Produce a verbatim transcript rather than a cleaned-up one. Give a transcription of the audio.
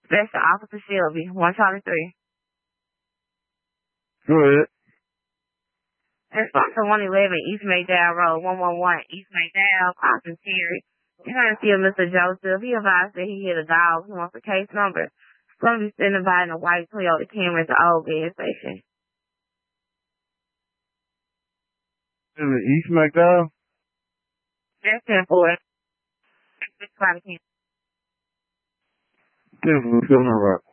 That's the Officer Shelby, one Charlie three. Go ahead. That's also one eleven East Maydale Road, one one one East Maydale, Austin Terry. You're going to see a Mister Joseph. He advised that he hit a dog. He wants a case number. Somebody's standing by in a white Toyota Camry at the old gas station. In the East McDowell? That's ten four. ten four, seven, right.